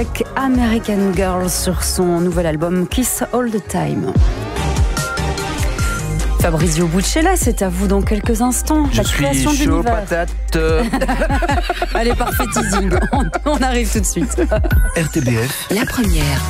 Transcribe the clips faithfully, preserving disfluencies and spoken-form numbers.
Avec American Girl sur son nouvel album Kiss All the Time. Fabrizio Buccella, c'est à vous dans quelques instants. Je la suis création chaud d'univers. patate. Allez, parfait teasing. On, on arrive tout de suite. R T B F, La première.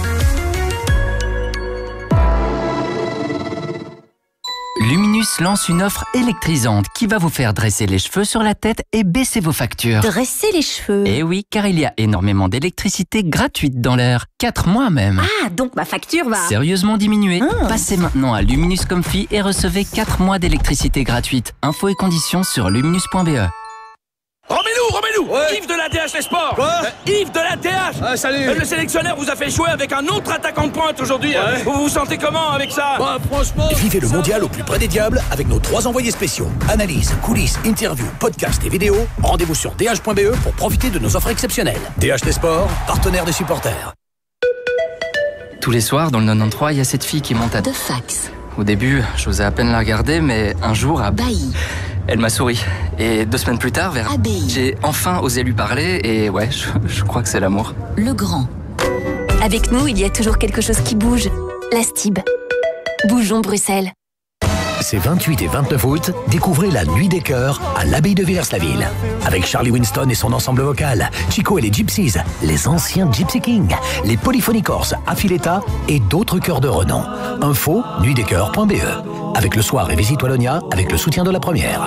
Luminus lance une offre électrisante qui va vous faire dresser les cheveux sur la tête et baisser vos factures. Dresser les cheveux. Et oui, car il y a énormément d'électricité gratuite dans l'air. quatre mois même. Ah, donc ma facture va... Sérieusement diminuée. Ah. Passez maintenant à Luminus Comfy et recevez quatre mois d'électricité gratuite. Infos et conditions sur luminus point b e. Remets-nous, remets-nous Ouais. Yves de la D H Les Sports. Quoi Euh, Yves de la D H. Ah, salut. Euh, Le sélectionneur vous a fait jouer avec un autre attaquant de pointe aujourd'hui. Ouais. Vous vous sentez comment avec ça? Bah, franchement... Vivez le mondial au plus près des diables avec nos trois envoyés spéciaux. Analyse, coulisses, interviews, podcasts et vidéos. Rendez-vous sur d h point b e pour profiter de nos offres exceptionnelles. D H Les Sports, partenaire des supporters. Tous les soirs, dans le quatre-vingt-treize, il y a cette fille qui monte à... De fax. Au début, j'osais à peine la regarder, mais un jour, à... Bailli. elle m'a souri. Et deux semaines plus tard, vers... Abbaye. j'ai enfin osé lui parler et ouais, je, je crois que c'est l'amour. Le grand. Avec nous, il y a toujours quelque chose qui bouge. La Stib. Bougeons Bruxelles. Ces vingt-huit et vingt-neuf août, découvrez la Nuit des Chœurs à l'abbaye de Villers-la-Ville. Avec Charlie Winston et son ensemble vocal, Chico et les Gypsies, les anciens Gypsy Kings, les Polyphonicorps, Affiletta et d'autres chœurs de renom. Info, nuit des chœurs point b e. Avec le soir et Visite Wallonia, avec le soutien de la première.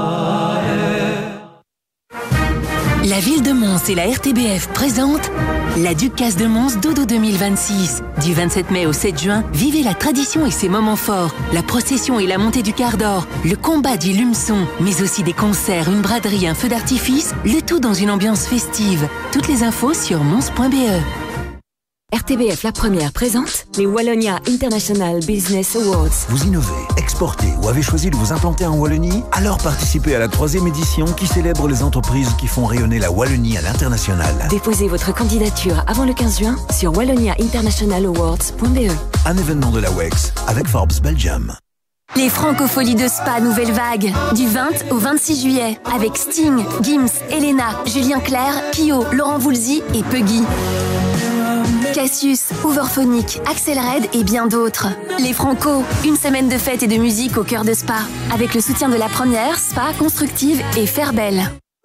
La ville de Mons et la R T B F présentent la Ducasse de Mons Dodo deux mille vingt-six. Du vingt-sept mai au sept juin, vivez la tradition et ses moments forts, la procession et la montée du quart d'or, le combat du lumeçon, mais aussi des concerts, une braderie, un feu d'artifice, le tout dans une ambiance festive. Toutes les infos sur mons point b e. R T B F La Première présente les Wallonia International Business Awards. vous innovez, exportez ou avez choisi de vous implanter en Wallonie? Alors participez à la troisième édition qui célèbre les entreprises qui font rayonner la Wallonie à l'international. Déposez votre candidature avant le quinze juin sur wallonia international awards point b e. Un événement de la W E X avec Forbes Belgium. Les Francopholies de Spa Nouvelle Vague, du vingt au vingt-six juillet, avec Sting, Gims, Elena, Julien Clerc, Kyo, Laurent Voulzy et Puggy. Cassius, Overphonic, Axel Red et bien d'autres. Les Franco, une semaine de fête et de musique au cœur de Spa, avec le soutien de la première, Spa, Constructive et Fairbelle.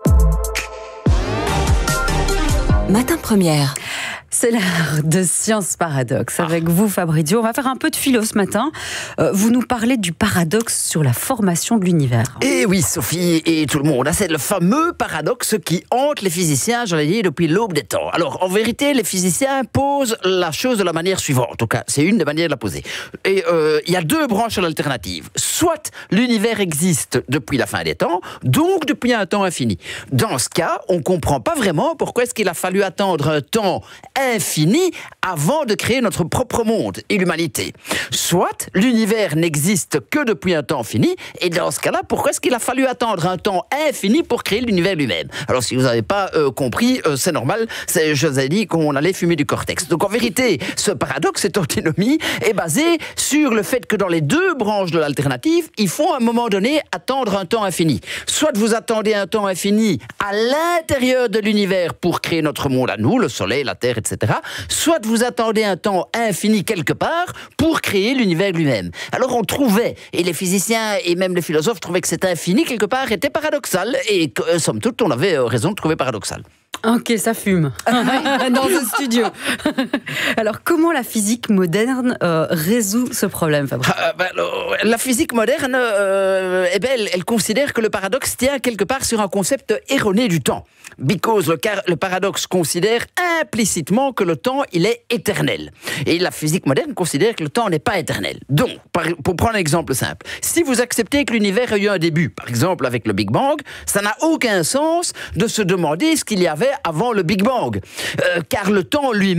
Matin Première. C'est l'heure de Science Paradoxe. Avec vous, Fabrizio, on va faire un peu de philo ce matin. Euh, vous nous parlez du paradoxe sur la formation de l'univers. Et oui, Sophie et tout le monde, c'est le fameux paradoxe qui hante les physiciens, j'allais dire, depuis l'aube des temps. Alors, en vérité, les physiciens posent la chose de la manière suivante. En tout cas, c'est une des manières de la poser. Et euh, il y a deux branches à l'alternative. Soit l'univers existe depuis la fin des temps, donc depuis un temps infini. Dans ce cas, on ne comprend pas vraiment pourquoi est-ce qu'il a fallu attendre un temps infini avant de créer notre propre monde et l'humanité. Soit l'univers n'existe que depuis un temps fini, et dans ce cas-là, pourquoi est-ce qu'il a fallu attendre un temps infini pour créer l'univers lui-même? Alors si vous n'avez pas euh, compris, euh, c'est normal, c'est, je vous ai dit qu'on allait fumer du cortex. Donc en vérité, ce paradoxe, cette antinomie, est basé sur le fait que dans les deux branches de l'alternative, il faut à un moment donné attendre un temps infini. Soit vous attendez un temps infini à l'intérieur de l'univers pour créer notre monde à nous, le soleil, la terre, et cetera. Soit vous attendez un temps infini quelque part pour créer l'univers lui-même. Alors on trouvait, et les physiciens et même les philosophes trouvaient que cet infini quelque part était paradoxal, et que, euh, somme toute, on avait euh, raison de trouver paradoxal. Ok, ça fume dans ce studio. Alors, comment la physique moderne euh, résout ce problème, Fabrice? Ah, ben, alors, la physique moderne, euh, eh ben, elle, elle considère que le paradoxe tient quelque part sur un concept erroné du temps. Because le, car, le paradoxe considère implicitement que le temps, il est éternel. Et la physique moderne considère que le temps n'est pas éternel. Donc, par, pour prendre un exemple simple, si vous acceptez que l'univers a eu un début, par exemple avec le Big Bang, ça n'a aucun sens de se demander ce qu'il y avait avant le Big Bang. Euh, car le temps lui-même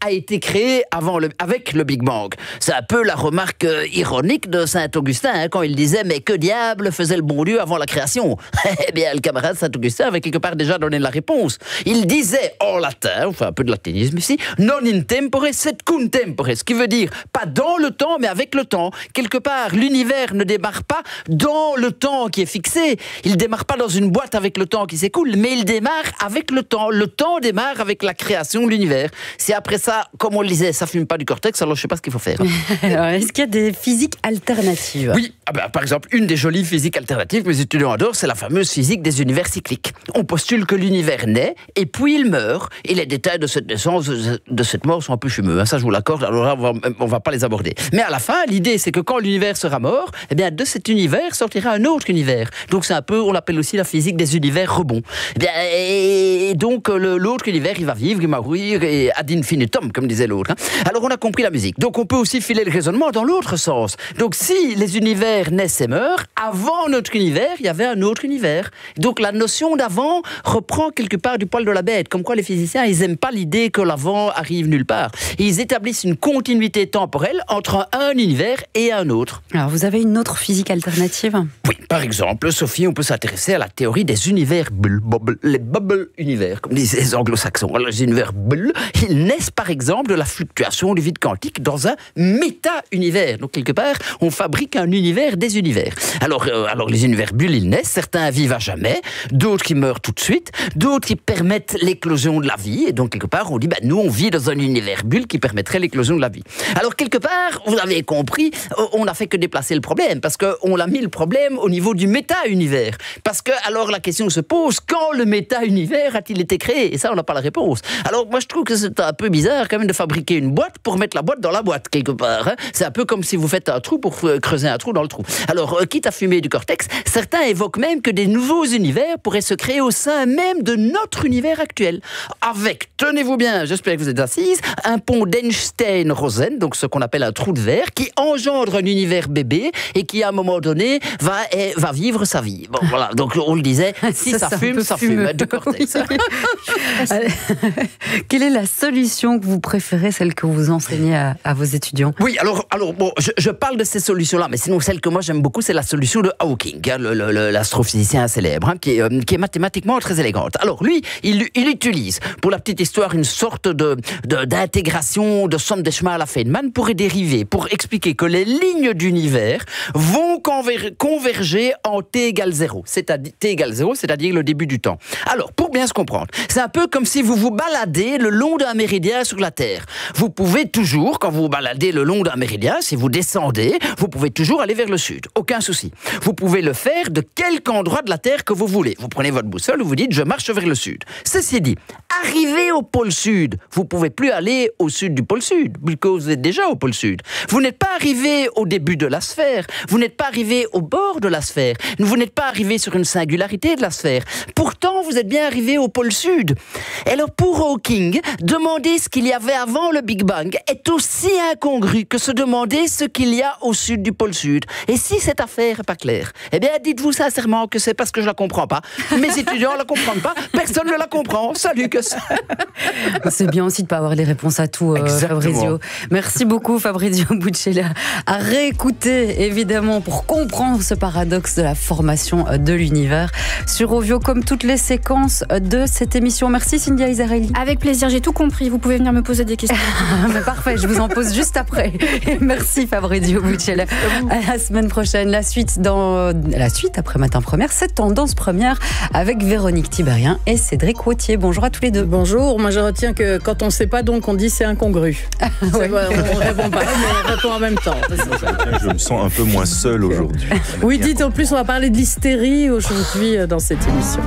a été créé avant le, avec le Big Bang. C'est un peu la remarque euh, ironique de Saint-Augustin, hein, quand il disait « Mais que diable faisait le bon Dieu avant la création ?» Eh bien, le camarade Saint-Augustin avait quelque part déjà donné la réponse. Il disait en latin, on fait un peu de latinisme ici, « Non in tempore sed cum tempore », ce qui veut dire « pas dans le temps, mais avec le temps ». Quelque part, l'univers ne démarre pas dans le temps qui est fixé. Il démarre pas dans une boîte avec le temps qui s'écoule, mais il démarre avec le temps. Le temps démarre avec la création de l'univers. Si après ça, comme on le disait, ça fume pas du cortex, alors je sais pas ce qu'il faut faire. Alors, est-ce qu'il y a des physiques alternatives? Oui, ah ben, par exemple, une des jolies physiques alternatives que mes étudiants adorent, c'est la fameuse physique des univers cycliques. On postule que l'univers naît, et puis il meurt, et les détails de cette naissance, de cette mort sont un peu fumeux, hein, ça je vous l'accorde, alors là, on va, on va pas les aborder. Mais à la fin, l'idée, c'est que quand l'univers sera mort, eh bien, de cet univers sortira un autre univers. Donc c'est un peu, on l'appelle aussi la physique des univers rebonds. Eh bien, et donc le, l'autre univers, il va vivre, il va mourir, et ad infinitum, comme disait l'autre. Hein. Alors on a compris la musique. Donc on peut aussi filer le raisonnement dans l'autre sens. Donc si les univers naissent et meurent, avant notre univers, il y avait un autre univers. Donc la notion d'avant reprend quelque part du poil de la bête. Comme quoi les physiciens, ils n'aiment pas l'idée que l'avant arrive nulle part. Et ils établissent une continuité temporelle entre un univers et un autre. Alors vous avez une autre physique alternative? Oui, par exemple, Sophie, on peut s'intéresser à la théorie des univers bubble, bubble, les bubble univers, comme disent les anglo-saxons. Alors, les univers bubble, ils naissent par exemple de la fluctuation du vide quantique dans un méta-univers. Donc quelque part, on fabrique un univers des univers. Alors, euh, alors les univers bulles, ils naissent, certains vivent à jamais, d'autres qui meurent tout de suite, d'autres qui permettent l'éclosion de la vie. Et donc quelque part, on dit, ben, nous, on vit dans un univers bulle qui permettrait l'éclosion de la vie. Alors quelque part, vous avez compris, on n'a fait que déplacer le problème, parce qu'on l'a mis le problème au niveau du méta-univers. Parce que, alors la question se pose, quand le méta-univers a-t-il été créé? Et ça, on n'a pas la réponse. Alors moi, je trouve que c'est un peu bizarre quand même de fabriquer une boîte pour mettre la boîte dans la boîte, quelque part. Hein. C'est un peu comme si vous faites un trou pour creuser un trou dans le trou. Alors, euh, quitte à fumer du cortex, certains évoquent même que des nouveaux univers pourraient se créer au sein même de notre univers actuel. Avec, tenez-vous bien, j'espère que vous êtes assises, un pont d'Einstein-Rosen, donc ce qu'on appelle un trou de verre, qui engendre un univers bébé et qui, à un moment donné, va, eh, va vivre sa vie. Bon, voilà, donc on le disait, si ça, ça fume, ça fume, fume du cortex. Quelle est la solution que vous préférez, celle que vous enseignez à, à vos étudiants? Oui, alors, alors bon, je, je parle de ces solutions-là, mais sinon celle que moi j'aime beaucoup, c'est la solution de Hawking, hein, le, le, l'astrophysicien célèbre, hein, qui, est, euh, qui est mathématiquement très élégante. Alors lui, il, il utilise, pour la petite histoire, une sorte de, de, d'intégration de somme des chemins à la Feynman pour y dériver, pour expliquer que les lignes d'univers vont conver- converger en t égale zéro, c'est-à-dire t égale zéro, c'est-à-dire le début du temps. Alors, pour bien se comprendre, c'est un peu comme si vous vous baladez le long d'un méridien sur la Terre. Vous pouvez toujours, quand vous vous baladez le long d'un méridien, si vous descendez, vous pouvez toujours aller vers le sud. Aucun souci. Vous pouvez le faire de quelque endroit de la Terre que vous voulez. Vous prenez votre boussole, vous dites, je marche vers le sud. Ceci dit, arrivé au pôle sud, vous ne pouvez plus aller au sud du pôle sud, puisque vous êtes déjà au pôle sud. Vous n'êtes pas arrivé au début de la sphère. Vous n'êtes pas arrivé au bord de la sphère. Vous n'êtes pas arrivé sur une singularité de la sphère. Pourtant, vous êtes bien arrivé au pôle sud. Et alors, pour Hawking, demander ce qu'il y avait avant le Big Bang est aussi incongru que se demander ce qu'il y a au sud du pôle sud. Et si cette affaire n'est pas claire, eh bien, dites-vous sincèrement que c'est parce que je la comprends pas. Mes étudiants la comprennent pas. Personne ne la comprend. Salut, que ça. C'est bien aussi de ne pas avoir les réponses à tout, euh, Fabrizio. Merci beaucoup, Fabrizio Buccella. À réécouter, évidemment, pour comprendre ce paradoxe de la formation de l'univers sur Ovio, comme toutes les séquences de cette émission. Merci, Cynthia Isarelli. Avec plaisir, j'ai tout compris. Vous pouvez venir me poser des questions. Mais parfait, je vous en pose juste après. Et merci, Fabrizio Buccella. À la semaine prochaine, la suite dans la suite après Matin Première, c'est Tendance Première avec Véronique Thibérien et Cédric Wautier. Bonjour à tous les deux. Bonjour, moi je retiens que quand on ne sait pas, donc on dit c'est incongru. Ouais. Vrai, on ne répond pas, mais on répond en même temps. Je me sens un peu moins seul aujourd'hui. Oui, dites en plus, on va parler de l'hystérie aujourd'hui dans cette émission.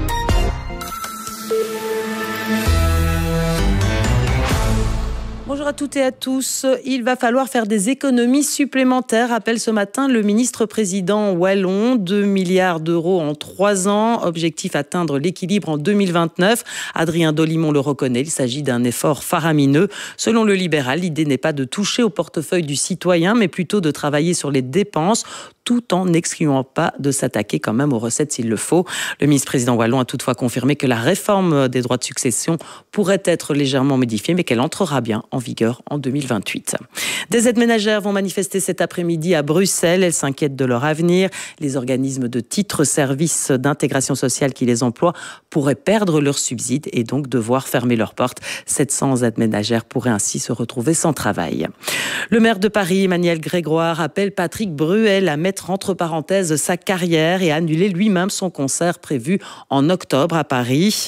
Bonjour à à toutes et à tous. Il va falloir faire des économies supplémentaires, appelle ce matin le ministre-président wallon. deux milliards d'euros en trois ans. Objectif atteindre l'équilibre en deux mille vingt-neuf. Adrien Dolimon le reconnaît, il s'agit d'un effort faramineux. Selon le libéral, l'idée n'est pas de toucher au portefeuille du citoyen, mais plutôt de travailler sur les dépenses, tout en n'excluant pas de s'attaquer quand même aux recettes s'il le faut. Le ministre-président wallon a toutefois confirmé que la réforme des droits de succession pourrait être légèrement modifiée, mais qu'elle entrera bien en vigueur en deux mille vingt-huit. Des aides ménagères vont manifester cet après-midi à Bruxelles. Elles s'inquiètent de leur avenir. Les organismes de titres-services d'intégration sociale qui les emploient pourraient perdre leurs subsides et donc devoir fermer leurs portes. sept cents aides ménagères pourraient ainsi se retrouver sans travail. Le maire de Paris, Emmanuel Grégoire, appelle Patrick Bruel à mettre entre parenthèses sa carrière et à annuler lui-même son concert prévu en octobre à Paris.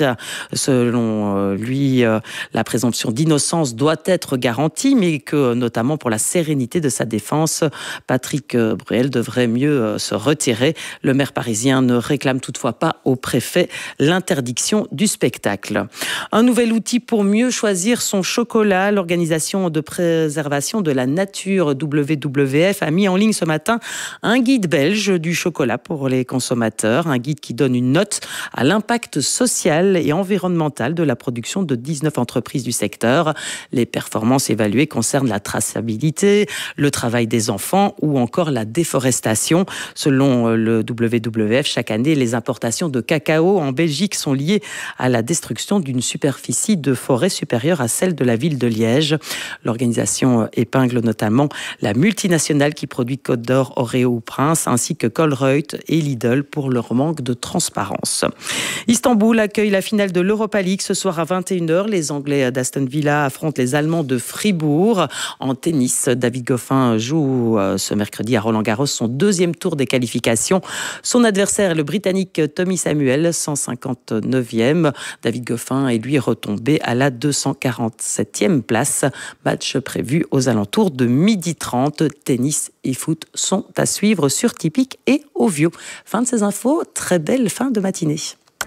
Selon lui, la présomption d'innocence doit être garantie, mais que, notamment pour la sérénité de sa défense, Patrick Bruel devrait mieux se retirer. Le maire parisien ne réclame toutefois pas au préfet l'interdiction du spectacle. Un nouvel outil pour mieux choisir son chocolat. L'organisation de préservation de la nature W W F a mis en ligne ce matin un guide belge du chocolat pour les consommateurs. Un guide qui donne une note à l'impact social et environnemental de la production de dix-neuf entreprises du secteur. Les performances évaluées concernent la traçabilité, le travail des enfants ou encore la déforestation. Selon le W W F, chaque année, les importations de cacao en Belgique sont liées à la destruction d'une superficie de forêt supérieure à celle de la ville de Liège. L'organisation épingle notamment la multinationale qui produit Côte d'Or, Oreo ou Prince, ainsi que Colruyt et Lidl pour leur manque de transparence. Istanbul accueille la finale de l'Europa League ce soir à vingt et une heures. Les Anglais d'Aston Villa affrontent les Allemands de Fribourg. En tennis, David Goffin joue ce mercredi à Roland-Garros son deuxième tour des qualifications. Son adversaire est le Britannique Tommy Samuel, cent cinquante-neuvième. David Goffin est lui retombé à la deux cent quarante-septième place. Match prévu aux alentours de midi trente. Tennis et foot sont à suivre sur Tipic et Ovio. Fin de ces infos, très belle fin de matinée.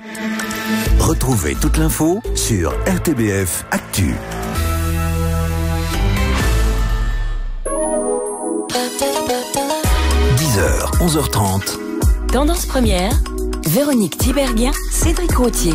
Retrouvez toute l'info sur R T B F Actu. dix heures, onze heures trente. Tendance première, Véronique Tiberghien, Cédric Routier.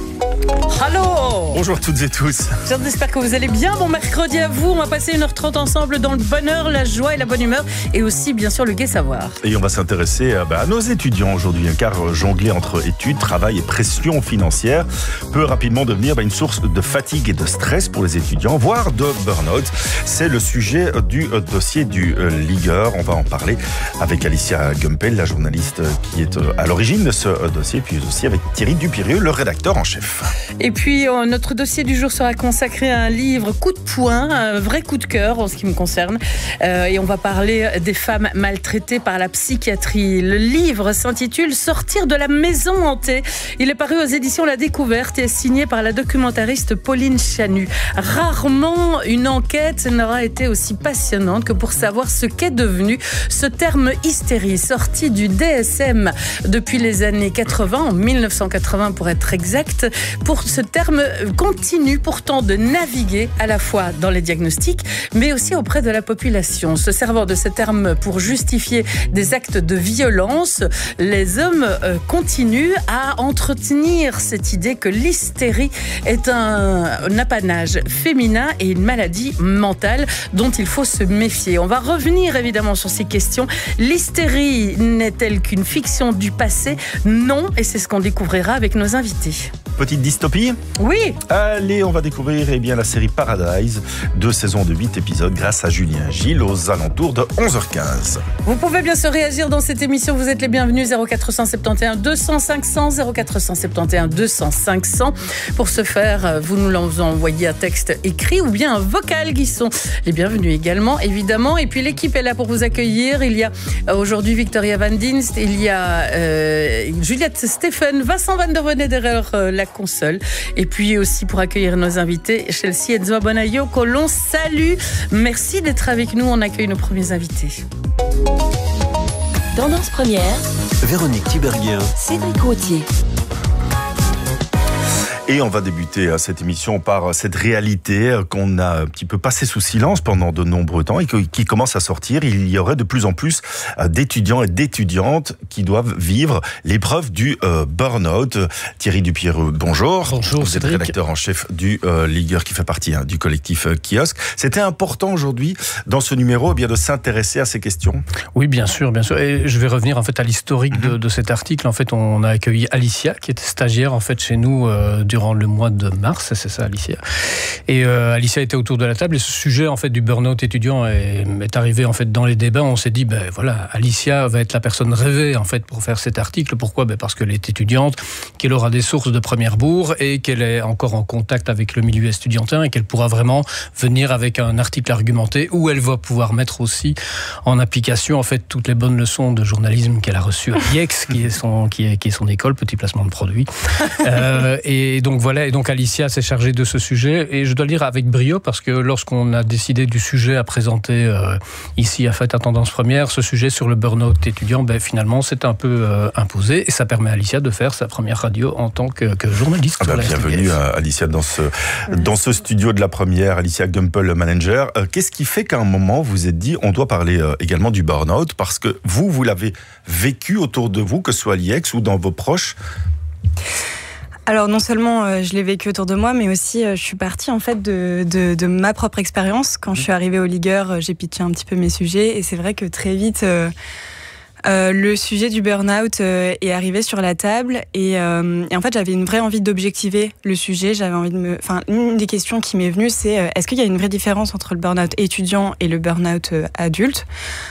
Allô! Bonjour à toutes et tous. J'espère que vous allez bien. Bon mercredi à vous. On va passer une heure trente ensemble dans le bonheur, la joie et la bonne humeur. Et aussi, bien sûr, le gai savoir. Et on va s'intéresser à, bah, à nos étudiants aujourd'hui, hein, car jongler entre études, travail et pression financière peut rapidement devenir bah, une source de fatigue et de stress pour les étudiants, voire de burn-out. C'est le sujet du euh, dossier du euh, Ligueur. On va en parler avec Alicia Gumpel, la journaliste qui est euh, à l'origine de ce euh, dossier, puis aussi avec Thierry Dupirieux, le rédacteur en chef. Et puis, euh, notre dossier du jour sera consacré à un livre coup de poing, un vrai coup de cœur en ce qui me concerne. Euh, et on va parler des femmes maltraitées par la psychiatrie. Le livre s'intitule « Sortir de la maison hantée ». Il est paru aux éditions La Découverte et est signé par la documentariste Pauline Chanu. Rarement une enquête n'aura été aussi passionnante que pour savoir ce qu'est devenu ce terme hystérie, sorti du D S M depuis les années quatre-vingts, en mille neuf cent quatre-vingts pour être exact. Pour ce terme continue pourtant de naviguer à la fois dans les diagnostics, mais aussi auprès de la population. Se servant de ce terme pour justifier des actes de violence, les hommes euh, continuent à entretenir cette idée que l'hystérie est un, un apanage féminin et une maladie mentale dont il faut se méfier. On va revenir évidemment sur ces questions. L'hystérie n'est-elle qu'une fiction du passé? Non, et c'est ce qu'on découvrira avec nos invités. Petite dystopie? Oui. Allez, on va découvrir eh bien, la série Paradise, deux saisons de huit épisodes grâce à Julien Gilles aux alentours de onze heures quinze. Vous pouvez bien sûr réagir dans cette émission, vous êtes les bienvenus. Zéro quatre cent soixante-onze deux cents cinq cents, zéro quatre cent soixante-onze deux cents cinq cents. Pour ce faire, vous nous envoyez un texte écrit ou bien un vocal qui sont les bienvenus également, évidemment. Et puis l'équipe est là pour vous accueillir. Il y a aujourd'hui Victoria Van Dienst, il y a euh, Juliette Stéphane, Vincent Van der Venne derrière euh, la console. Et puis aussi pour accueillir nos invités, Chelsea Enzo Bonayo, que l'on salue. Merci d'être avec nous. On accueille nos premiers invités. Tendance première, Véronique Tiberghien, Cédric Routier. Et on va débuter cette émission par cette réalité qu'on a un petit peu passée sous silence pendant de nombreux temps et qui commence à sortir. Il y aurait de plus en plus d'étudiants et d'étudiantes qui doivent vivre l'épreuve du euh, burn-out. Thierry Dupierreux, bonjour. Bonjour, Vous êtes Cédric. rédacteur en chef du euh, Ligueur qui fait partie hein, du collectif euh, Kiosque. C'était important aujourd'hui dans ce numéro eh bien, de s'intéresser à ces questions. Oui, bien sûr, bien sûr. Et je vais revenir en fait à l'historique mm-hmm. de, de cet article. En fait, on a accueilli Alicia qui était stagiaire en fait chez nous euh, durant le mois de mars, c'est ça Alicia. Et euh, Alicia était autour de la table et ce sujet en fait du burn-out étudiant est, est arrivé en fait dans les débats. On s'est dit ben voilà, Alicia va être la personne rêvée en fait pour faire cet article. Pourquoi? Ben parce qu'elle est étudiante, qu'elle aura des sources de première bourre et qu'elle est encore en contact avec le milieu estudiantin et qu'elle pourra vraiment venir avec un article argumenté où elle va pouvoir mettre aussi en application en fait toutes les bonnes leçons de journalisme qu'elle a reçues à l'I E X qui est son qui est qui est son école, petit placement de produit. Euh, et donc voilà, et donc Alicia s'est chargée de ce sujet et je dois le dire avec brio parce que lorsqu'on a décidé du sujet à présenter euh, ici à Fête à Tendance Première, ce sujet sur le burn-out étudiant, ben finalement c'est un peu euh, imposé et ça permet à Alicia de faire sa première radio en tant que, que journaliste. Ah ben, bienvenue à Alicia dans ce dans ce studio de la première, Alicia Gumpel, manager. Euh, qu'est-ce qui fait qu'à un moment vous vous êtes dit on doit parler euh, également du burn-out parce que vous vous l'avez vécu autour de vous, que ce soit à l'I E X ou dans vos proches? Alors non seulement euh, je l'ai vécu autour de moi, mais aussi euh, je suis partie en fait de, de, de ma propre expérience. Quand je suis arrivée au Ligueur, euh, j'ai pitché un petit peu mes sujets et c'est vrai que très vite euh, euh, le sujet du burn-out euh, est arrivé sur la table et, euh, et en fait j'avais une vraie envie d'objectiver le sujet. J'avais envie de me, enfin une des questions qui m'est venue, c'est euh, est-ce qu'il y a une vraie différence entre le burn-out étudiant et le burn-out euh, adulte?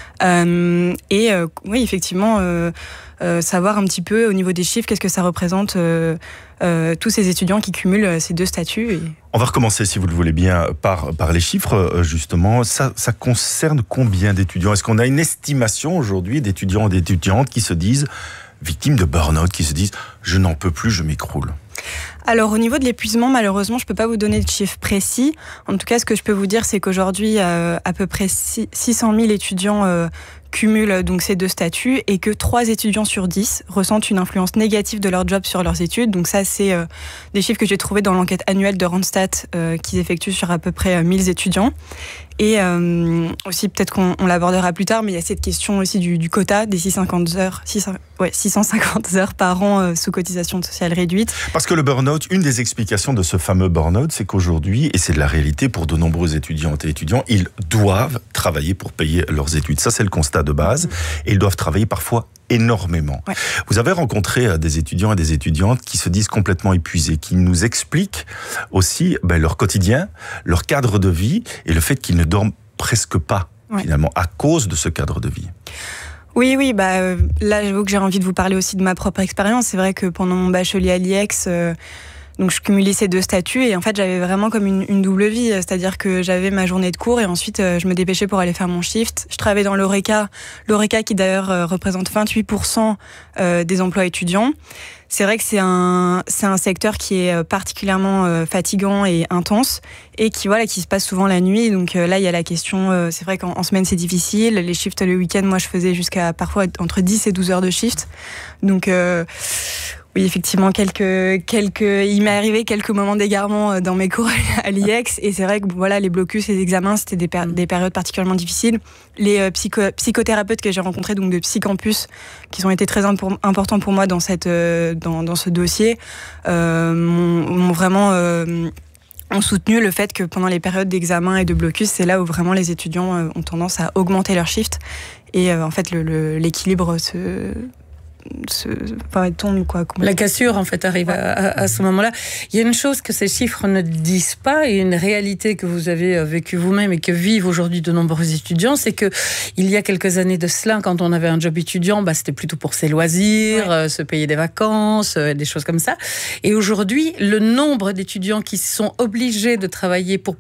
Euh, et euh, oui, effectivement, euh, euh, savoir un petit peu au niveau des chiffres, qu'est-ce que ça représente euh, euh, tous ces étudiants qui cumulent ces deux statuts. Et... On va recommencer, si vous le voulez bien, par, par les chiffres, justement. Ça, ça concerne combien d'étudiants? Est-ce qu'on a une estimation aujourd'hui d'étudiants et d'étudiantes qui se disent victimes de burn-out, qui se disent « je n'en peux plus, je m'écroule ». Alors au niveau de l'épuisement, malheureusement, je ne peux pas vous donner de chiffres précis. En tout cas, ce que je peux vous dire, c'est qu'aujourd'hui, euh, à peu près six cent mille étudiants euh, cumulent donc ces deux statuts et que trois étudiants sur dix ressentent une influence négative de leur job sur leurs études. Donc ça, c'est euh, des chiffres que j'ai trouvés dans l'enquête annuelle de Randstad euh, qu'ils effectuent sur à peu près euh, mille étudiants. Et euh, aussi, peut-être qu'on on l'abordera plus tard, mais il y a cette question aussi du, du quota des six cent cinquante heures, six cents, ouais, six cent cinquante heures par an euh, sous cotisation sociale réduite. Parce que le burn-out, une des explications de ce fameux burn-out, c'est qu'aujourd'hui, et c'est de la réalité pour de nombreux étudiantes et étudiants, ils doivent travailler pour payer leurs études. Ça, c'est le constat de base. Et ils doivent travailler parfois énormément. Ouais. Vous avez rencontré des étudiants et des étudiantes qui se disent complètement épuisés, qui nous expliquent aussi ben, leur quotidien, leur cadre de vie et le fait qu'ils ne dorment presque pas, ouais. finalement, à cause de ce cadre de vie. Oui, oui, bah, euh, là, j'avoue que j'ai envie de vous parler aussi de ma propre expérience. C'est vrai que pendant mon bachelier à l'I E X, euh, donc je cumulais ces deux statuts et en fait j'avais vraiment comme une, une double vie, c'est-à-dire que j'avais ma journée de cours et ensuite euh, je me dépêchais pour aller faire mon shift. Je travaillais dans l'Oreca, l'Oreca qui d'ailleurs euh, représente vingt-huit pour cent euh, des emplois étudiants. C'est vrai que c'est un c'est un secteur qui est particulièrement euh, fatigant et intense et qui voilà qui se passe souvent la nuit. Donc euh, là il y a la question, euh, c'est vrai qu'en en semaine c'est difficile. Les shifts le week-end, moi je faisais jusqu'à parfois entre dix et douze heures de shift. Donc euh, oui, effectivement, quelques, quelques, il m'est arrivé quelques moments d'égarement dans mes cours à l'I E X. Et c'est vrai que voilà, les blocus, les examens, c'était des, péri- des périodes particulièrement difficiles. Les euh, psycho- psychothérapeutes que j'ai rencontrés, donc de Psycampus, qui ont été très impo- importants pour moi dans, cette, euh, dans, dans ce dossier, euh, m'ont, m'ont vraiment... Euh, ont soutenu le fait que pendant les périodes d'examen et de blocus, c'est là où vraiment les étudiants euh, ont tendance à augmenter leur shift. Et euh, en fait, le, le, l'équilibre se... Se, enfin, tombe, quoi. La cassure en fait arrive ouais. à, à, à ce moment-là. Il y a une chose que ces chiffres ne disent pas et une réalité que vous avez vécue vous-même et que vivent aujourd'hui de nombreux étudiants, c'est que il y a quelques années de cela, quand on avait un job étudiant, bah, c'était plutôt pour ses loisirs, ouais. euh, se payer des vacances, euh, des choses comme ça. Et aujourd'hui, le nombre d'étudiants qui sont obligés de travailler pour pouvoir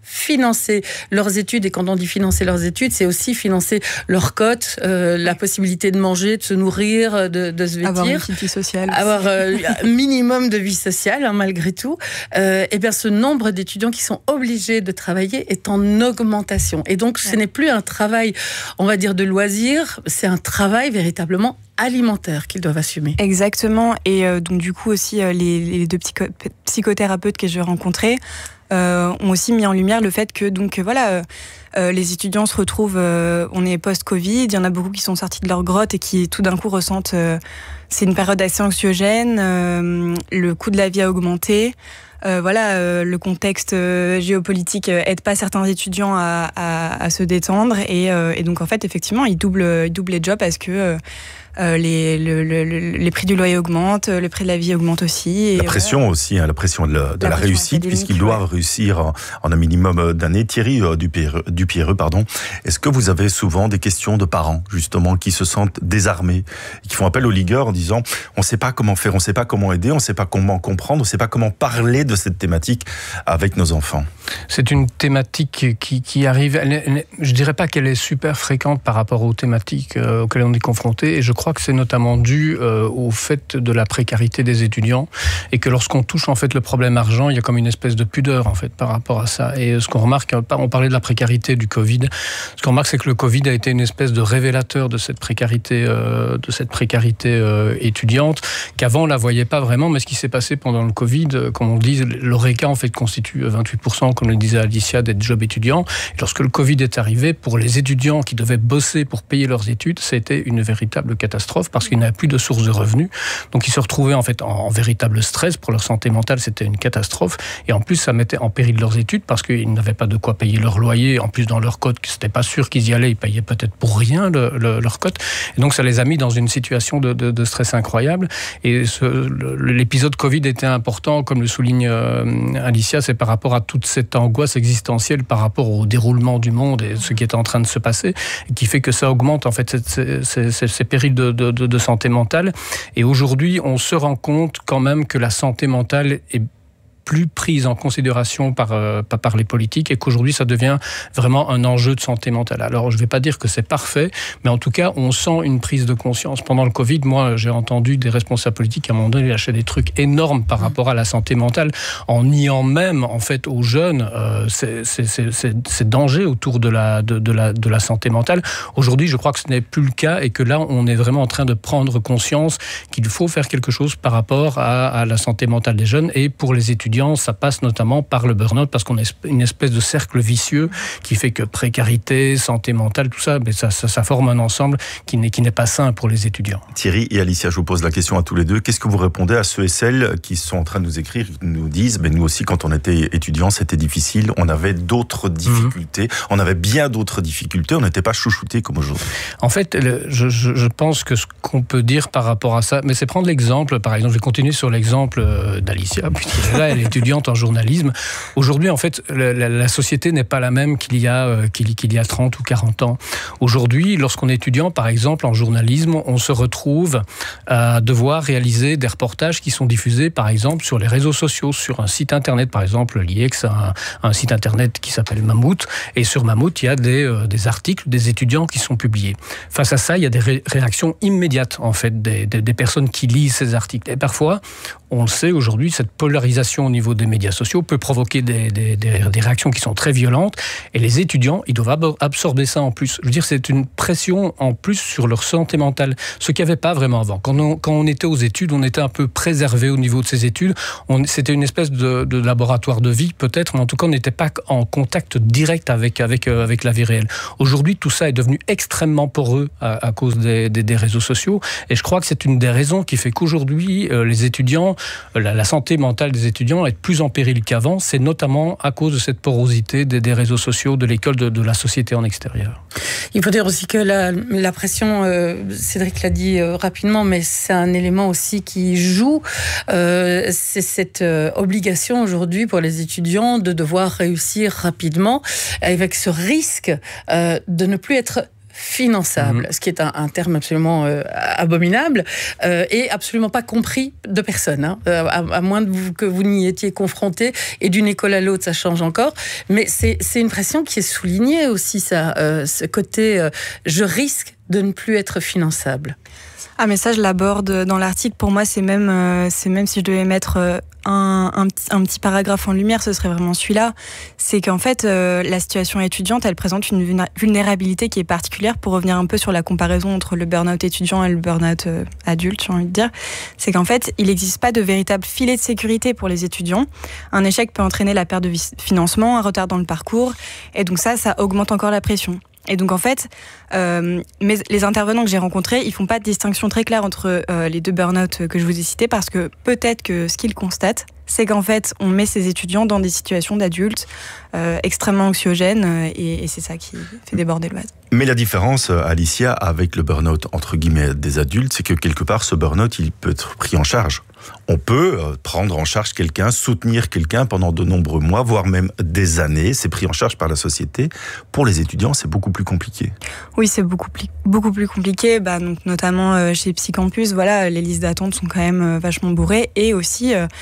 financer leurs études, et quand on dit financer leurs études, c'est aussi financer leur cote, euh, la possibilité de manger, de se nourrir, de, de se vêtir. Avoir une petite vie sociale. Avoir euh, un minimum de vie sociale, hein, malgré tout. Euh, et bien, ce nombre d'étudiants qui sont obligés de travailler est en augmentation. Et donc, ce ouais. n'est plus un travail, on va dire, de loisir, c'est un travail véritablement alimentaire qu'ils doivent assumer. Exactement. Et euh, donc, du coup, aussi, euh, les, les deux psycho- psychothérapeutes que j'ai rencontrés Euh, ont aussi mis en lumière le fait que donc voilà euh, euh, les étudiants se retrouvent, euh, on est post-Covid, il y en a beaucoup qui sont sortis de leur grotte et qui tout d'un coup ressentent, euh, c'est une période assez anxiogène, euh, le coût de la vie a augmenté, euh, voilà, euh, le contexte euh, géopolitique euh, aide pas certains étudiants à, à, à se détendre et, euh, et donc en fait effectivement ils doublent, ils doublent les jobs parce que euh, Euh, les, le, le, les prix du loyer augmentent, le prix de la vie augmente aussi. Et la pression voilà. aussi, hein, la pression de la, de la, la réussite, puisqu'ils doivent ouais. réussir en, en un minimum d'années. Thierry euh, Dupierreux, pardon. Est-ce que vous avez souvent des questions de parents, justement, qui se sentent désarmés, qui font appel aux ligueurs en disant on ne sait pas comment faire, on ne sait pas comment aider, on ne sait pas comment comprendre, on ne sait pas comment parler de cette thématique avec nos enfants? C'est une thématique qui, qui arrive, elle est, elle est, je ne dirais pas qu'elle est super fréquente par rapport aux thématiques euh, auxquelles on est confronté, et je crois que c'est notamment dû euh, au fait de la précarité des étudiants, et que lorsqu'on touche en fait le problème argent, il y a comme une espèce de pudeur en fait par rapport à ça. Et ce qu'on remarque, on parlait de la précarité du Covid, ce qu'on remarque c'est que le Covid a été une espèce de révélateur de cette précarité, euh, de cette précarité euh, étudiante, qu'avant on la voyait pas vraiment, mais ce qui s'est passé pendant le Covid, comme on dit, l'Oreca en fait constitue vingt-huit pour cent, comme le disait Alicia, des jobs étudiants. Et lorsque le Covid est arrivé, pour les étudiants qui devaient bosser pour payer leurs études, c'était une véritable catastrophe parce qu'ils n'avaient plus de source de revenus. Donc ils se retrouvaient en fait en, en véritable stress. Pour leur santé mentale, c'était une catastrophe. Et en plus, ça mettait en péril leurs études parce qu'ils n'avaient pas de quoi payer leur loyer. En plus, dans leur cote, c'était pas sûr qu'ils y allaient. Ils payaient peut-être pour rien le, le, leur cote. Et donc ça les a mis dans une situation de, de, de stress incroyable. Et ce, le, l'épisode Covid était important, comme le souligne euh, Alicia, c'est par rapport à toute cette angoisse existentielle par rapport au déroulement du monde et ce qui est en train de se passer, et qui fait que ça augmente en fait ces, ces, ces, ces périls de, de, de santé mentale. Et aujourd'hui, on se rend compte quand même que la santé mentale est plus prise en considération par, euh, par les politiques, et qu'aujourd'hui ça devient vraiment un enjeu de santé mentale. Alors je ne vais pas dire que c'est parfait, mais en tout cas on sent une prise de conscience. Pendant le Covid, moi j'ai entendu des responsables politiques à un moment donné lâcher des trucs énormes par rapport à la santé mentale, en niant même en fait aux jeunes euh, ces, ces, ces, ces dangers autour de la, de, de, la, de la santé mentale. Aujourd'hui je crois que ce n'est plus le cas, et que là on est vraiment en train de prendre conscience qu'il faut faire quelque chose par rapport à, à la santé mentale des jeunes. Et pour les étudiants, ça passe notamment par le burn-out, parce qu'on a une espèce de cercle vicieux qui fait que précarité, santé mentale, tout ça, mais ça, ça, ça forme un ensemble qui n'est, qui n'est pas sain pour les étudiants. Thierry et Alicia, je vous pose la question à tous les deux. Qu'est-ce que vous répondez à ceux et celles qui sont en train de nous écrire, qui nous disent, mais nous aussi, quand on était étudiants, c'était difficile, on avait d'autres difficultés, mmh. on avait bien d'autres difficultés, on n'était pas chouchoutés comme aujourd'hui. En fait, le, je, je, je pense que ce qu'on peut dire par rapport à ça, mais c'est prendre l'exemple, par exemple, je vais continuer sur l'exemple d'Alicia, puisque là, elle est étudiante en journalisme. Aujourd'hui, en fait, la, la, la société n'est pas la même qu'il y a, euh, qu'il, qu'il y a trente ou quarante ans. Aujourd'hui, lorsqu'on est étudiant, par exemple, en journalisme, on se retrouve à devoir réaliser des reportages qui sont diffusés, par exemple, sur les réseaux sociaux, sur un site internet, par exemple, l'I E X a un, un site internet qui s'appelle Mammouth, et sur Mammouth, il y a des, euh, des articles des étudiants qui sont publiés. Face à ça, il y a des ré- réactions immédiates, en fait, des, des, des personnes qui lisent ces articles. Et parfois, on le sait aujourd'hui, cette polarisation au niveau des médias sociaux peut provoquer des, des, des, des réactions qui sont très violentes, et les étudiants, ils doivent absorber ça en plus. Je veux dire, c'est une pression en plus sur leur santé mentale, ce qu'il n'y avait pas vraiment avant. Quand on, quand on était aux études, on était un peu préservé au niveau de ces études. On, c'était une espèce de, de laboratoire de vie, peut-être, mais en tout cas, on n'était pas en contact direct avec, avec, euh, avec la vie réelle. Aujourd'hui, tout ça est devenu extrêmement poreux à, à cause des, des, des réseaux sociaux, et je crois que c'est une des raisons qui fait qu'aujourd'hui, euh, les étudiants, la, la santé mentale des étudiants est plus en péril qu'avant. C'est notamment à cause de cette porosité des, des réseaux sociaux, de l'école, de, de la société en extérieur. Il faut dire aussi que la, la pression, euh, Cédric l'a dit euh, rapidement, mais c'est un élément aussi qui joue. Euh, c'est cette euh, obligation aujourd'hui pour les étudiants de devoir réussir rapidement, avec ce risque euh, de ne plus être finançable, mmh. ce qui est un, un terme absolument euh, abominable euh, et absolument pas compris de personne, hein, euh, à, à moins de vous, que vous n'y étiez confronté, et d'une école à l'autre ça change encore, mais c'est, c'est une pression qui est soulignée aussi, ça, euh, ce côté euh, je risque de ne plus être finançable. Ah mais ça je l'aborde dans l'article. Pour moi c'est même, euh, c'est même si je devais mettre euh, un, un, un petit paragraphe en lumière, ce serait vraiment celui-là. C'est qu'en fait euh, la situation étudiante elle présente une vulnérabilité qui est particulière. Pour revenir un peu sur la comparaison entre le burn-out étudiant et le burn-out euh, adulte, j'ai envie de dire, c'est qu'en fait il n'existe pas de véritable filet de sécurité pour les étudiants. Un échec peut entraîner la perte de financement, un retard dans le parcours, et donc ça, ça augmente encore la pression. Et donc en fait, euh, mes, les intervenants que j'ai rencontrés, ils font pas de distinction très claire entre euh, les deux burn-out que je vous ai cités, parce que peut-être que ce qu'ils constatent, c'est qu'en fait, on met ces étudiants dans des situations d'adultes euh, extrêmement anxiogènes, euh, et, et c'est ça qui fait déborder le vase. Mais la différence, Alicia, avec le burn-out entre guillemets des adultes, c'est que quelque part, ce burn-out, il peut être pris en charge. On peut prendre en charge quelqu'un, soutenir quelqu'un pendant de nombreux mois, voire même des années. C'est pris en charge par la société. Pour les étudiants, c'est beaucoup plus compliqué. Oui, c'est beaucoup plus, beaucoup plus compliqué. Bah, donc, notamment chez Psycampus, voilà, les listes d'attente sont quand même vachement bourrées. Et aussi, euh,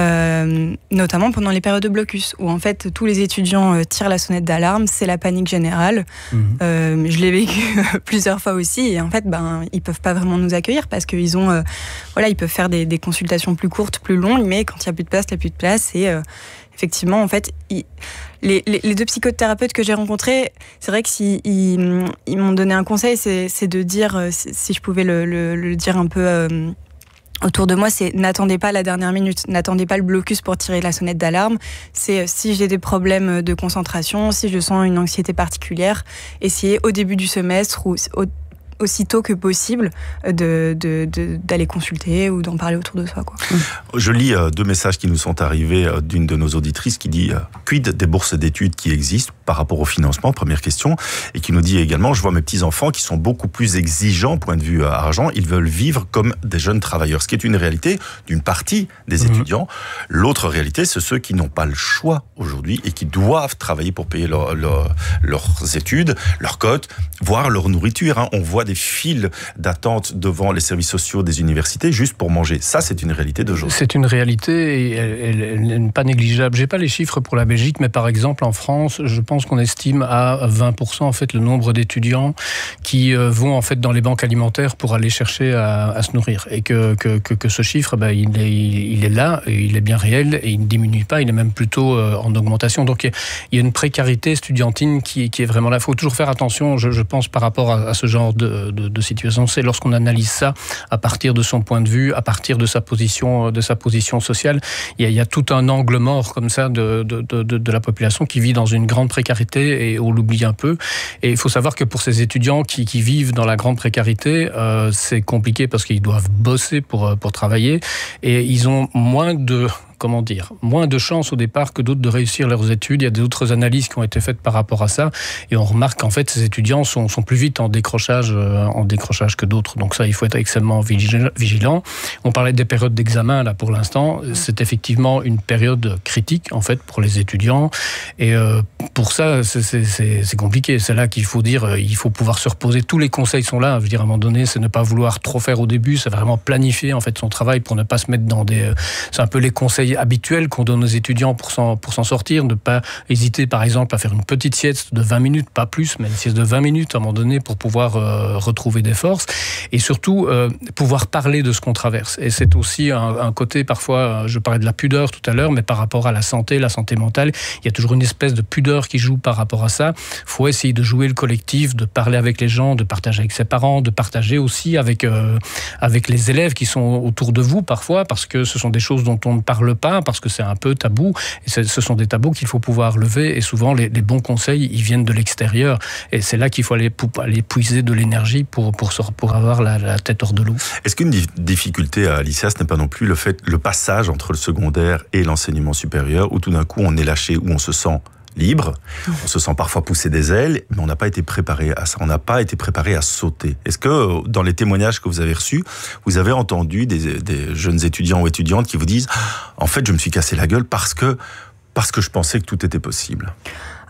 euh, notamment pendant les périodes de blocus, où en fait, tous les étudiants tirent la sonnette d'alarme. C'est la panique générale. Mmh. Euh, je l'ai vécu plusieurs fois aussi. Et en fait, ben, ils peuvent pas vraiment nous accueillir parce qu'ils ont, euh, voilà, ils peuvent faire des, des consultations plus courtes, plus longues, mais quand il n'y a plus de place, il n'y a plus de place. Et euh, effectivement, en fait, il, les, les, les deux psychothérapeutes que j'ai rencontrés, c'est vrai que si, ils, ils m'ont donné un conseil, c'est, c'est de dire, si, si je pouvais le, le, le dire un peu euh, autour de moi, c'est n'attendez pas la dernière minute, n'attendez pas le blocus pour tirer la sonnette d'alarme. C'est si j'ai des problèmes de concentration, si je sens une anxiété particulière, essayez au début du semestre ou au aussitôt que possible de, de, de, d'aller consulter ou d'en parler autour de soi, quoi. Je lis euh, deux messages qui nous sont arrivés euh, d'une de nos auditrices qui dit euh, « Quid des bourses d'études qui existent par rapport au financement ?» Première question. Et qui nous dit également « Je vois mes petits-enfants qui sont beaucoup plus exigeants point de vue euh, argent. Ils veulent vivre comme des jeunes travailleurs. » Ce qui est une réalité d'une partie des mmh. étudiants. L'autre réalité, c'est ceux qui n'ont pas le choix aujourd'hui et qui doivent travailler pour payer leur, leur, leurs études, leurs cotes, voire leur nourriture. Hein. On voit des files d'attente devant les services sociaux des universités juste pour manger. Ça, c'est une réalité d'aujourd'hui. C'est une réalité et elle, elle, elle n'est pas négligeable. J'ai pas les chiffres pour la Belgique, mais par exemple en France, je pense qu'on estime à vingt pour cent en fait le nombre d'étudiants qui vont en fait dans les banques alimentaires pour aller chercher à, à se nourrir, et que que, que, que ce chiffre, ben, il est il est là, et il est bien réel et il ne diminue pas, il est même plutôt en augmentation. Donc il y a une précarité estudiantine qui, qui est vraiment là. Il faut toujours faire attention, je, je pense, par rapport à, à ce genre de De, de situation. C'est lorsqu'on analyse ça à partir de son point de vue, à partir de sa position, de sa position sociale. Il y a, il y a tout un angle mort comme ça de, de, de, de la population qui vit dans une grande précarité, et on l'oublie un peu. Et il faut savoir que pour ces étudiants qui, qui vivent dans la grande précarité, euh, c'est compliqué parce qu'ils doivent bosser pour, pour travailler, et ils ont moins de... comment dire, moins de chances au départ que d'autres de réussir leurs études. Il y a d'autres analyses qui ont été faites par rapport à ça, et on remarque qu'en fait, ces étudiants sont, sont plus vite en décrochage, euh, en décrochage que d'autres. Donc ça, il faut être extrêmement vigilant. On parlait des périodes d'examen, là, pour l'instant. C'est effectivement une période critique, en fait, pour les étudiants. Et euh, pour ça, c'est, c'est, c'est, c'est compliqué. C'est là qu'il faut dire, il faut pouvoir se reposer. Tous les conseils sont là. Je veux dire, à un moment donné, c'est ne pas vouloir trop faire au début. C'est vraiment planifier, en fait, son travail pour ne pas se mettre dans des... C'est un peu les conseils habituels qu'on donne aux étudiants pour s'en, pour s'en sortir, ne pas hésiter par exemple à faire une petite sieste de vingt minutes, pas plus, mais une sieste de vingt minutes à un moment donné pour pouvoir euh, retrouver des forces, et surtout euh, pouvoir parler de ce qu'on traverse. Et c'est aussi un, un côté, parfois, je parlais de la pudeur tout à l'heure, mais par rapport à la santé, la santé mentale, il y a toujours une espèce de pudeur qui joue par rapport à ça. Il faut essayer de jouer le collectif, de parler avec les gens, de partager avec ses parents, de partager aussi avec, euh, avec les élèves qui sont autour de vous parfois, parce que ce sont des choses dont on ne parle pas, parce que c'est un peu tabou, et ce sont des tabous qu'il faut pouvoir lever, et souvent les, les bons conseils, ils viennent de l'extérieur, et c'est là qu'il faut aller, aller puiser de l'énergie pour, pour, pour avoir la, la tête hors de l'eau. Est-ce qu'une difficulté à Alicia, ce n'est pas non plus le fait, le passage entre le secondaire et l'enseignement supérieur, où tout d'un coup on est lâché, où on se sent libre, on se sent parfois pousser des ailes, mais on n'a pas été préparé à ça, on n'a pas été préparé à sauter. Est-ce que dans les témoignages que vous avez reçus, vous avez entendu des, des jeunes étudiants ou étudiantes qui vous disent « En fait, je me suis cassé la gueule parce que, parce que je pensais que tout était possible ».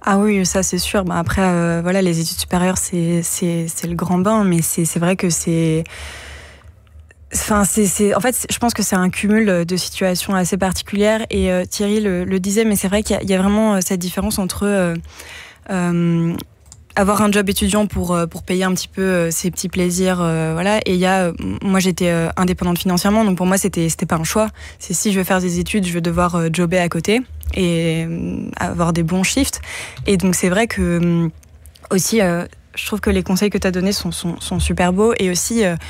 Ah oui, ça c'est sûr. Bah, après, euh, voilà, les études supérieures, c'est, c'est, c'est le grand bain, mais c'est, c'est vrai que c'est... Enfin, c'est, c'est, en fait, je pense que c'est un cumul de situations assez particulières. Et euh, Thierry le, le disait, mais c'est vrai qu'il y a, il y a vraiment cette différence entre euh, euh, avoir un job étudiant pour pour payer un petit peu ses petits plaisirs, euh, voilà. Et il y a, moi, j'étais euh, indépendante financièrement, donc pour moi, c'était c'était pas un choix. C'est si je veux faire des études, je vais devoir euh, jobber à côté et euh, avoir des bons shifts. Et donc c'est vrai que euh, aussi, euh, je trouve que les conseils que tu as donnés sont, sont sont super beaux et aussi euh,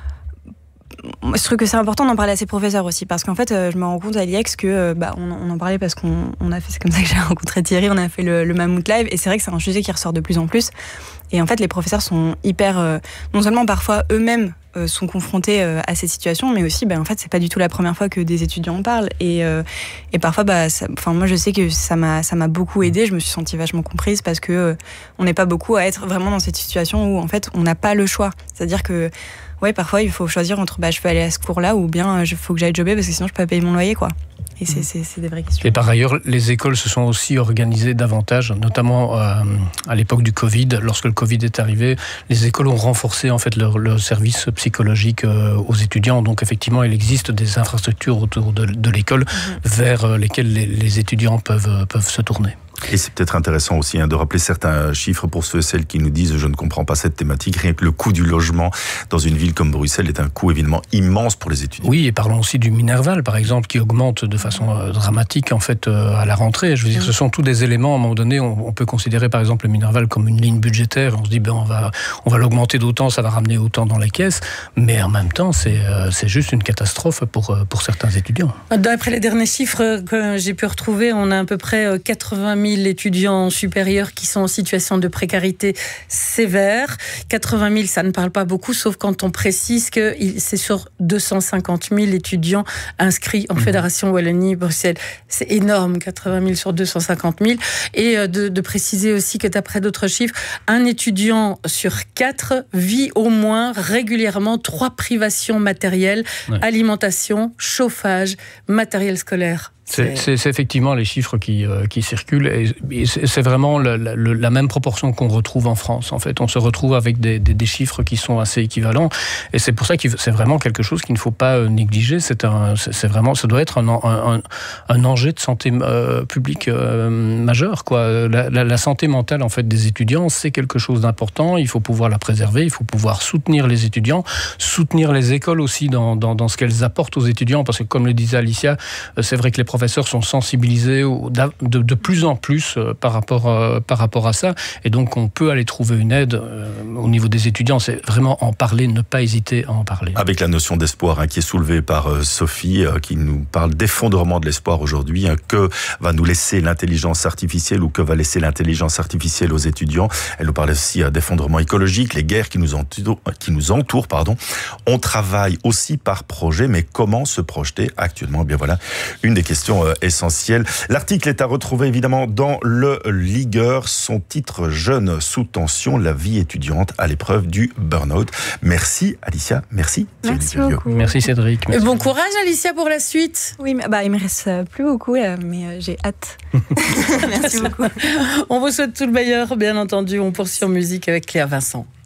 je trouve que c'est important d'en parler à ses professeurs aussi, parce qu'en fait, euh, je me rends compte à l'I E X que, euh, bah, on, on en parlait parce qu'on on a fait, c'est comme ça que j'ai rencontré Thierry, on a fait le, le Mammouth Live, et c'est vrai que c'est un sujet qui ressort de plus en plus. Et en fait, les professeurs sont hyper, euh, non seulement parfois eux-mêmes euh, sont confrontés euh, à ces situations, mais aussi, bah, en fait, c'est pas du tout la première fois que des étudiants en parlent. Et, euh, et parfois, bah, enfin, moi, je sais que ça m'a, ça m'a beaucoup aidée. Je me suis sentie vachement comprise parce que euh, on n'est pas beaucoup à être vraiment dans cette situation où, en fait, on n'a pas le choix. C'est-à-dire que ouais, parfois, il faut choisir entre bah, je peux aller à ce cours-là ou bien il faut que j'aille jobber parce que sinon, je peux pas payer mon loyer, quoi. Et c'est, c'est, c'est des vraies questions. Et par ailleurs, les écoles se sont aussi organisées davantage, notamment euh, à l'époque du Covid. Lorsque le Covid est arrivé, les écoles ont renforcé en fait leur, leur service psychologique euh, aux étudiants. Donc effectivement, il existe des infrastructures autour de, de l'école mmh. vers lesquelles les, les étudiants peuvent, peuvent se tourner. Et c'est peut-être intéressant aussi hein, de rappeler certains chiffres pour ceux et celles qui nous disent « je ne comprends pas cette thématique ». Rien que le coût du logement dans une ville comme Bruxelles est un coût évidemment immense pour les étudiants. Oui, et parlons aussi du Minerval, par exemple, qui augmente de façon euh, dramatique en fait euh, à la rentrée. Je veux dire, ce sont tous des éléments, à un moment donné, on, on peut considérer par exemple le Minerval comme une ligne budgétaire. On se dit, ben, on va, on va l'augmenter d'autant, ça va ramener autant dans les caisses. Mais en même temps, c'est, euh, c'est juste une catastrophe pour, euh, pour certains étudiants. D'après les derniers chiffres que j'ai pu retrouver, on a à peu près quatre-vingt mille étudiants supérieurs qui sont en situation de précarité sévère. quatre-vingt mille, ça ne parle pas beaucoup, sauf quand on précise que c'est sur deux cent cinquante mille étudiants inscrits en mmh. Fédération Wallonie-Bruxelles. C'est énorme, quatre-vingt mille sur deux cent cinquante mille. Et de, de préciser aussi que d'après d'autres chiffres, un étudiant sur quatre vit au moins régulièrement trois privations matérielles, ouais. alimentation, chauffage, matériel scolaire. C'est, c'est, c'est effectivement les chiffres qui, euh, qui circulent et, et c'est, c'est vraiment la, la, la même proportion qu'on retrouve en France. En fait, on se retrouve avec des, des, des chiffres qui sont assez équivalents et c'est pour ça que c'est vraiment quelque chose qu'il ne faut pas négliger. C'est, un, c'est, c'est vraiment, ça doit être un, un, un enjeu de santé euh, publique euh, majeur, quoi. La, la, la santé mentale en fait des étudiants, c'est quelque chose d'important. Il faut pouvoir la préserver, il faut pouvoir soutenir les étudiants, soutenir les écoles aussi dans, dans, dans ce qu'elles apportent aux étudiants, parce que comme le disait Alicia, c'est vrai que les professeurs professeurs sont sensibilisés de, de plus en plus par rapport, euh, par rapport à ça. Et donc, on peut aller trouver une aide euh, au niveau des étudiants. C'est vraiment en parler, ne pas hésiter à en parler. Avec la notion d'espoir hein, qui est soulevée par euh, Sophie, euh, qui nous parle d'effondrement de l'espoir aujourd'hui. Hein, que va nous laisser l'intelligence artificielle ou que va laisser l'intelligence artificielle aux étudiants? Elle nous parle aussi euh, d'effondrement écologique, les guerres qui nous entourent, qui nous entourent pardon. On travaille aussi par projet, mais comment se projeter actuellement? Eh bien voilà, une des questions essentielles. L'article est à retrouver évidemment dans le Ligueur. Son titre, Jeunes sous tension, la vie étudiante à l'épreuve du burn-out. Merci Alicia, merci. Merci beaucoup. Merci Cédric. Merci. Bon courage Alicia pour la suite. Oui, mais, bah, il me reste plus beaucoup, là, mais euh, j'ai hâte. Merci beaucoup. On vous souhaite tout le meilleur, bien entendu. On poursuit en musique avec Claire Vincent.